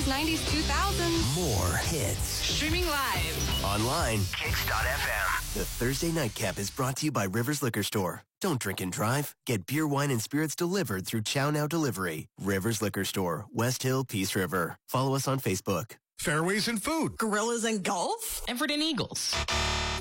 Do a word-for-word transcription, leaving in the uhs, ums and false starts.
eighties, nineties, two thousands. More hits. Streaming live. Online. Kicks dot F M. The Thursday Nightcap is brought to you by Rivers Liquor Store. Don't drink and drive. Get beer, wine, and spirits delivered through Chow Now Delivery. Rivers Liquor Store, West Hill, Peace River. Follow us on Facebook. Fairways and Food. Gorillas and Golf. Everett and Eagles.